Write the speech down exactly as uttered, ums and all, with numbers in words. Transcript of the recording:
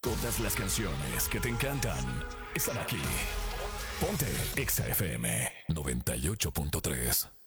Todas las canciones que te encantan están aquí. Ponte Exa F M noventa y ocho punto tres.